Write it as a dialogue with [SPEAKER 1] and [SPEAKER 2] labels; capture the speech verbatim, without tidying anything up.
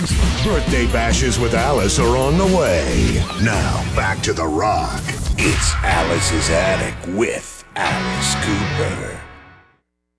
[SPEAKER 1] Birthday bashes with Alice are on the way. Now, back to The Rock. It's Alice's Attic with Alice Cooper.